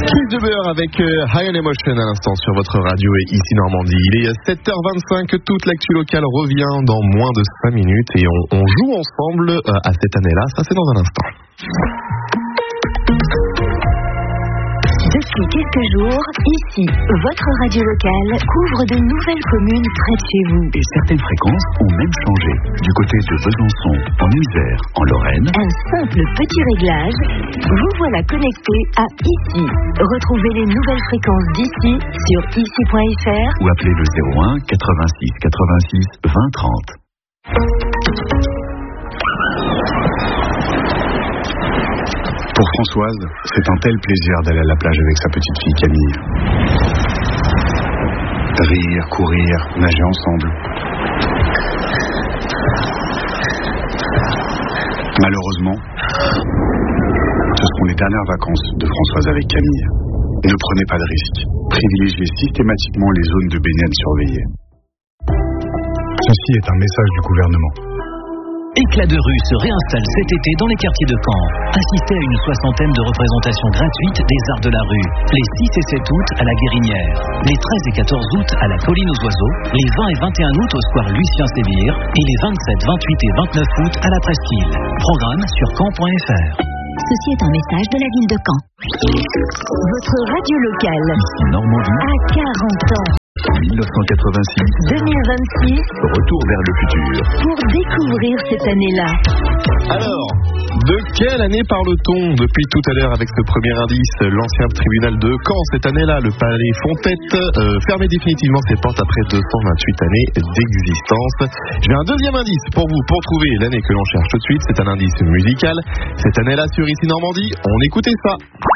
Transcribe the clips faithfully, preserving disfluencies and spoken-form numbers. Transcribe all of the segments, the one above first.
Kiss de beurre avec euh, High on Emotion à l'instant sur votre radio et ici Normandie. Il est sept heures vingt-cinq, toute l'actu locale revient dans moins de cinq minutes et on, on joue ensemble euh, à cette année-là, ça c'est dans un instant. Depuis quelques jours, ici, votre radio locale couvre de nouvelles communes près de chez vous. Et certaines fréquences ont même changé. Du côté de Besançon, en Isère, en Lorraine. Un simple petit réglage, vous voilà connecté à ici. Retrouvez les nouvelles fréquences d'ici sur ici point f r ou appelez le zéro un quatre-vingt-six quatre-vingt-six vingt trente. Pour Françoise, c'est un tel plaisir d'aller à la plage avec sa petite fille Camille. Rire, courir, nager ensemble. Malheureusement, ce sont les dernières vacances de Françoise avec Camille. Ne prenez pas de risques. Privilégiez systématiquement les zones de baignade surveillées. Ceci est un message du gouvernement. Éclat de rue se réinstalle cet été dans les quartiers de Caen. Assistez à une soixantaine de représentations gratuites des arts de la rue. Les six et sept août à la Guérinière. Les treize et quatorze août à la Colline aux Oiseaux. Les vingt et vingt et un août au square Lucien Sévère. Et les vingt-sept, vingt-huit et vingt-neuf août à la Presqu'île. Programme sur caen point f r. Ceci est un message de la ville de Caen. Votre radio locale Normandie a quarante ans. dix-neuf cent quatre-vingt-six. deux mille vingt-six. Retour vers le futur. Pour découvrir cette année-là. Alors, de quelle année parle-t-on depuis tout à l'heure avec ce premier indice? L'ancien tribunal de Caen, cette année-là, le palais Fontette, euh, fermait définitivement ses portes après deux cent vingt-huit années d'existence. J'ai un deuxième indice pour vous, pour trouver l'année que l'on cherche tout de suite. C'est un indice musical. Cette année-là, sur Ici Normandie, on écoutait ça.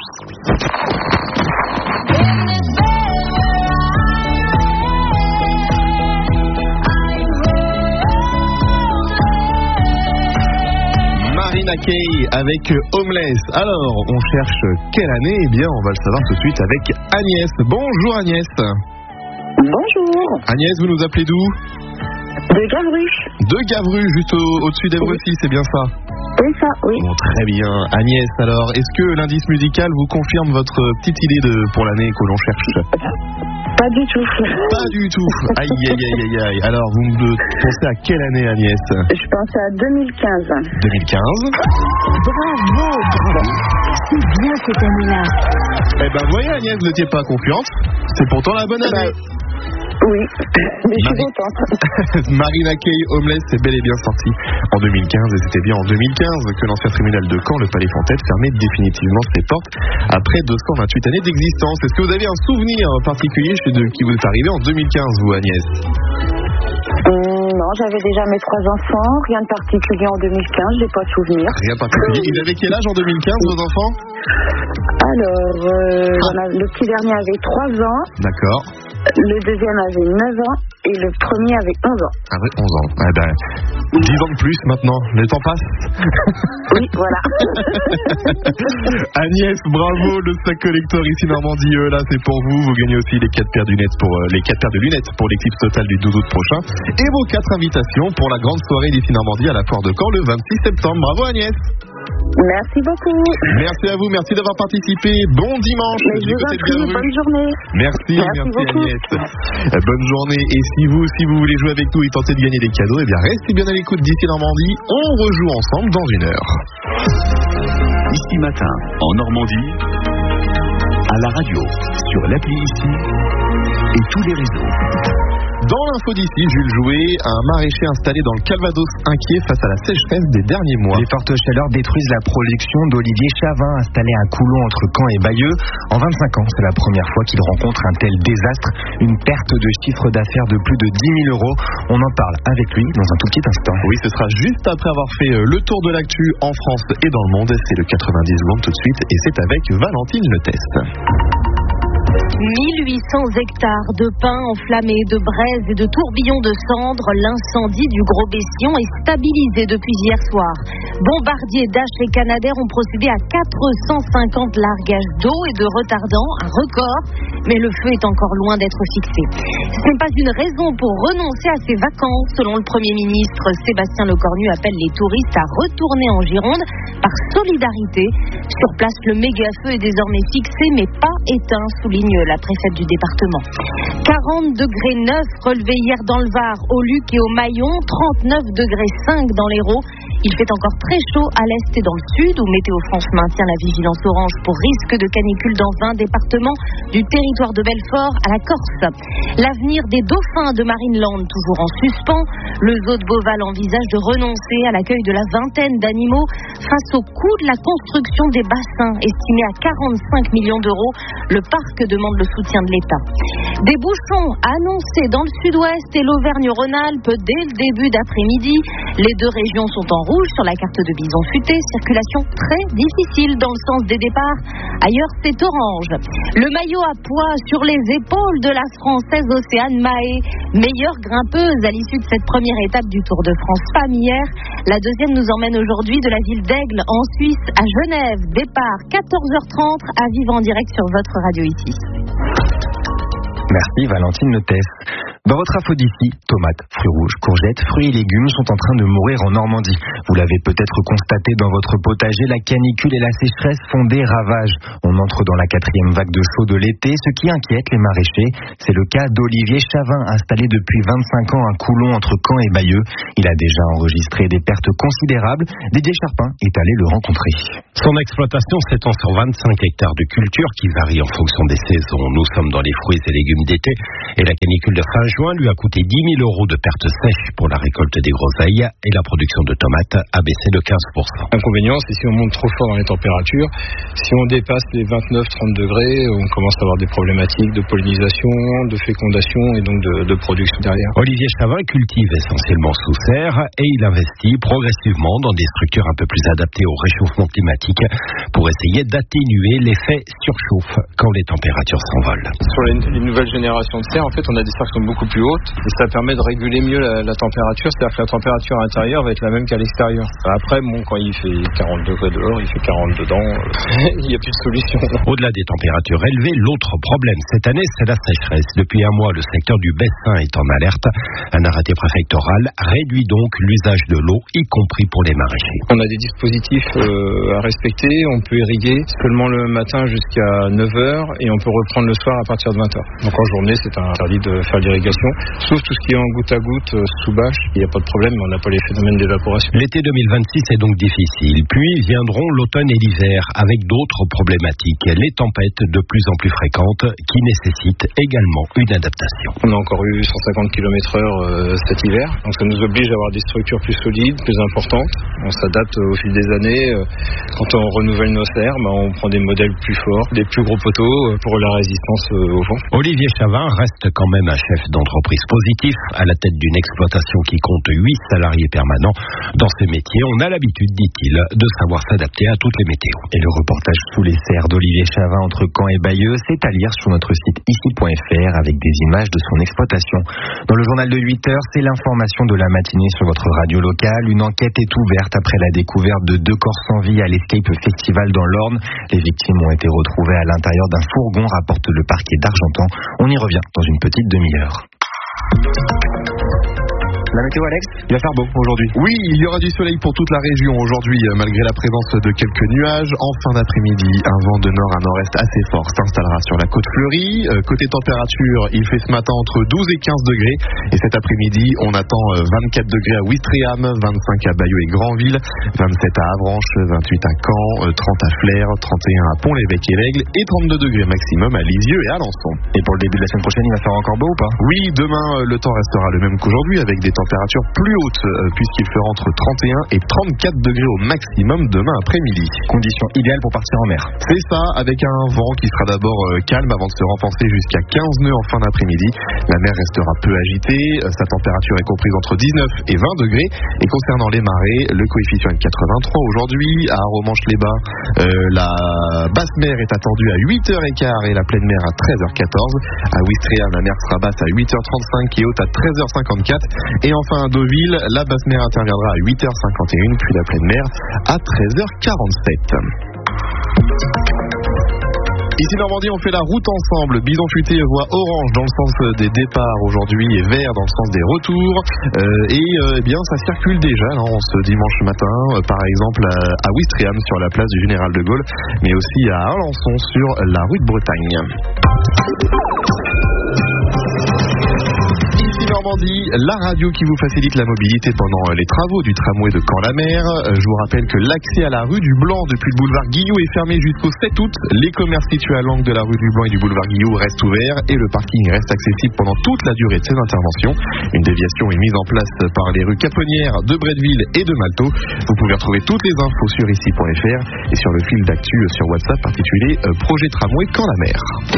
Marina Kaye avec Homeless. Alors, on cherche quelle année? Eh bien, on va le savoir tout de suite avec Agnès. Bonjour Agnès. Bonjour. Agnès, vous nous appelez d'où? De Gavru. De Gavru, juste au- au-dessus d'Evrecy, oui. C'est bien ça? C'est ça, oui. Bon, très bien. Agnès, alors, est-ce que l'indice musical vous confirme votre petite idée de, pour l'année que l'on cherche? Pas du tout. Pas du tout. Aïe, aïe, aïe, aïe, aïe. Alors, vous me pensez à quelle année, Agnès? Je pense à deux mille quinze. deux mille quinze. Bravo, bravo. C'est bien cette année-là. Eh ben, voyez, Agnès, vous n'étiez pas confiante. C'est pourtant la bonne année. Bah, oui, mais je suis Marie- contente. Marina Kaye, Homeless, c'est bel et bien sorti en deux mille quinze, et c'était bien en deux mille quinze que l'ancien tribunal de Caen, le palais Fontette, fermait définitivement ses portes après deux cent vingt-huit années d'existence. Est-ce que vous avez un souvenir particulier chez de, qui vous est arrivé en deux mille quinze, vous, Agnès? Hum, non, j'avais déjà mes trois enfants. Rien de particulier en deux mille quinze, j'ai pas de souvenir. Rien de particulier. Ils avaient quel âge en deux mille quinze, vos enfants? Alors, euh, j'en ai- le petit dernier avait trois ans, D'accord. le deuxième avait neuf ans et le premier avait onze ans. Ah ouais, onze ans. Eh ben, dix ans de plus maintenant. Le temps passe. Oui, voilà. Agnès, bravo, le sac collector ici Normandie, euh, là c'est pour vous. Vous gagnez aussi les quatre paires de lunettes pour euh, les quatre paires de lunettes pour l'éclipse totale du douze août prochain et vos quatre invitations pour la grande soirée d'ici Normandie à la foire de Caen le vingt-six septembre. Bravo Agnès. Merci beaucoup. Merci à vous, merci d'avoir participé. Bon dimanche Mais je du vous côté en de prie, Gavru. bonne journée. Merci, Merci merci, beaucoup. Agnès. Euh, Bonne journée. Et si vous aussi vous voulez jouer avec nous et tenter de gagner des cadeaux, eh bien restez bien à l'écoute d'ici Normandie. On rejoue ensemble dans une heure. Ici matin, en Normandie, à la radio, sur l'appli Ici et tous les réseaux. Dans l'info d'ici, Jules Jouet, un maraîcher installé dans le Calvados inquiet face à la sécheresse des derniers mois. Les fortes chaleurs détruisent la production d'Olivier Chavin, installé à Coulon entre Caen et Bayeux. En vingt-cinq ans, c'est la première fois qu'il rencontre un tel désastre, une perte de chiffre d'affaires de plus de dix mille euros. On en parle avec lui dans un tout petit instant. Oui, ce sera juste après avoir fait le tour de l'actu en France et dans le monde. C'est le quatre-vingt-dix secondes tout de suite et c'est avec Valentine Le Test. mille huit cents hectares de pins enflammés, de braises et de tourbillons de cendres. L'incendie du Gros Bession est stabilisé depuis hier soir. Bombardiers, Dash et Canadair ont procédé à quatre cent cinquante largages d'eau et de retardants, un record, mais le feu est encore loin d'être fixé. Ce n'est pas une raison pour renoncer à ses vacances. Selon le Premier ministre, Sébastien Lecornu appelle les touristes à retourner en Gironde par solidarité. Sur place, le méga-feu est désormais fixé, mais pas éteint, souligne la préfète du département. quarante degrés neuf relevés hier dans le Var, au Luc et au Maillon, trente-neuf degrés cinq dans l'Hérault. Il fait encore très chaud à l'est et dans le sud, où Météo France maintient la vigilance orange pour risque de canicule dans vingt départements, du territoire de Belfort à la Corse. L'avenir des dauphins de Marineland, toujours en suspens. Le zoo de Beauval envisage de renoncer à l'accueil de la vingtaine d'animaux face au coût de la construction des bassins, estimé à quarante-cinq millions d'euros. Le parc demande le soutien de l'État. Des bouchons annoncés dans le sud-ouest et l'Auvergne-Rhône-Alpes dès le début d'après-midi. Les deux régions sont en rouge sur la carte de Bison Futé. Circulation très difficile dans le sens des départs. Ailleurs, c'est orange. Le maillot à poids sur les épaules de la Française Océane Mahé. Meilleure grimpeuse à l'issue de cette première étape du Tour de France femme hier. La deuxième nous emmène aujourd'hui de la ville d'Aigle en Suisse à Genève. Départ quatorze heures trente à vivre en direct sur votre radio ici. Merci Valentine Notès. Dans votre info d'ici, tomates, fruits rouges, courgettes, fruits et légumes sont en train de mourir en Normandie. Vous l'avez peut-être constaté dans votre potager, la canicule et la sécheresse font des ravages. On entre dans la quatrième vague de chaud de l'été, ce qui inquiète les maraîchers. C'est le cas d'Olivier Chavin, installé depuis vingt-cinq ans à Coulon entre Caen et Bayeux. Il a déjà enregistré des pertes considérables. Didier Charpin est allé le rencontrer. Son exploitation s'étend sur vingt-cinq hectares de culture qui varient en fonction des saisons. Nous sommes dans les fruits et légumes d'été et la canicule de fin juin lui a coûté dix mille euros de pertes sèches pour la récolte des groseilles et la production de tomates a baissé de quinze pour cent. L'inconvénient, c'est si on monte trop fort dans les températures, si on dépasse les vingt-neuf à trente degrés, on commence à avoir des problématiques de pollinisation, de fécondation et donc de, de production derrière. Olivier Chavin cultive essentiellement sous serre et il investit progressivement dans des structures un peu plus adaptées au réchauffement climatique pour essayer d'atténuer l'effet surchauffe quand les températures s'envolent. Sur les, les nouvelles générations de serre, en fait, on a des serres qui sont beaucoup plus hautes et ça permet de réguler mieux la, la température, c'est-à-dire que la température intérieure va être la même qu'à l'extérieur. Après, bon, quand il fait quarante degrés dehors, il fait quarante dedans, il n'y a plus de solution. Au-delà des températures élevées, l'autre problème cette année, c'est la sécheresse. Depuis un mois, le secteur du Bessin est en alerte. Un arrêté préfectoral réduit donc l'usage de l'eau, y compris pour les maraîchers. On a des dispositifs euh, à respecter, on peut irriguer seulement le matin jusqu'à neuf heures et on peut reprendre le soir à partir de vingt heures. Donc en journée, c'est interdit de faire l'irrigation, sauf tout ce qui est en goutte à goutte, euh, sous bâche, il n'y a pas de problème, on n'a pas les phénomènes d'évaporation. L'été deux mille vingt-six est donc difficile, puis viendront l'automne et l'hiver avec d'autres problématiques, les tempêtes de plus en plus fréquentes qui nécessitent également une adaptation. On a encore eu cent cinquante kilomètres heure euh, cet hiver, donc ça nous oblige à avoir des structures plus solides, plus importantes. On s'adapte au fil des années. Quand on renouvelle nos serres, bah, on prend des modèles plus forts, des plus gros poteaux pour la résistance au vent. Olivier Chavin reste quand même un chef d'entreprise positif à la tête d'une exploitation qui compte huit salariés permanents. Dans ce métier, on a l'habitude, dit-il, de savoir s'adapter à toutes les météos. Et le reportage sous les serres d'Olivier Chavin entre Caen et Bayeux, c'est à lire sur notre site ici point f r avec des images de son exploitation. Dans le journal de huit heures, c'est l'information de la matinée sur votre radio locale. Une enquête est ouverte après la découverte de deux corps sans vie à l'Escape Festival dans l'Orne. Les victimes ont été retrouvées à l'intérieur d'un fourgon, rapporte le parquet d'Argentan. On y revient dans une petite demi-heure. La météo, Alex, il va faire beau aujourd'hui. Oui, il y aura du soleil pour toute la région aujourd'hui, malgré la présence de quelques nuages. En fin d'après-midi, un vent de nord à nord-est assez fort s'installera sur la côte fleurie. Euh, côté température, il fait ce matin entre douze et quinze degrés. Et cet après-midi, on attend vingt-quatre degrés à Ouistreham, vingt-cinq à Bayeux et Granville, vingt-sept à Avranches, vingt-huit à Caen, trente à Flers, trente et un à Pont-l'Évêque et l'Aigle et trente-deux degrés maximum à Lisieux et Alençon. Et pour le début de la semaine prochaine, il va faire encore beau ou pas? Oui, demain, le temps restera le même qu'aujourd'hui avec des températures plus hautes euh, puisqu'il fera entre trente et un et trente-quatre degrés au maximum demain après-midi. Conditions idéales pour partir en mer. C'est ça, avec un vent qui sera d'abord euh, calme avant de se renforcer jusqu'à quinze nœuds en fin d'après-midi. La mer restera peu agitée, euh, sa température est comprise entre dix-neuf et vingt degrés. Et concernant les marées, le coefficient est de quatre-vingt-trois aujourd'hui. À Romanche-les-Bains, euh, la basse mer est attendue à huit heures quinze et la pleine mer à treize heures quatorze. À Ouistreham, la mer sera basse à huit heures trente-cinq et haute à treize heures cinquante-quatre. Et enfin à Deauville, la basse mer interviendra à huit heures cinquante et un, puis la pleine mer à treize heures quarante-sept. Ici Normandie, on fait la route ensemble. Bison futé voit orange dans le sens des départs aujourd'hui et vert dans le sens des retours. Euh, et euh, eh bien, ça circule déjà là, en ce dimanche matin, euh, par exemple à, à Ouistreham sur la place du Général de Gaulle, mais aussi à Alençon sur la rue de Bretagne. Normandie, la radio qui vous facilite la mobilité pendant les travaux du tramway de Caen-la-Mer. Je vous rappelle que l'accès à la rue du Blanc depuis le boulevard Guillot est fermé jusqu'au sept août. Les commerces situés à l'angle de la rue du Blanc et du boulevard Guillot restent ouverts et le parking reste accessible pendant toute la durée de ces interventions. Une déviation est mise en place par les rues Caponnières, de Bretteville et de Malteau. Vous pouvez retrouver toutes les infos sur ici point f r et sur le fil d'actu sur WhatsApp intitulé Projet Tramway Caen-la-Mer.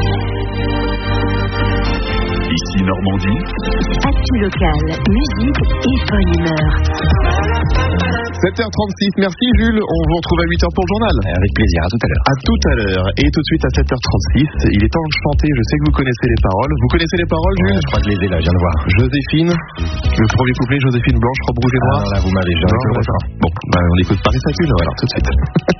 Ici Normandie. Actu locale, musique et bonne humeur. sept heures trente-six, merci Jules. On vous retrouve à huit heures pour le journal. Avec plaisir, à tout à l'heure. À tout à l'heure. Et tout de suite à sept heures trente-six, il est temps de chanter. Je sais que vous connaissez les paroles. Vous connaissez les paroles, Jules? Ouais, je crois que je les ai là, je viens de voir. Joséphine, le premier couplet, Joséphine blanche, robe rouge et noire. Ah non, là, vous m'avez jamais. Bon, bah, on écoute Paris Sacune, alors tout de suite.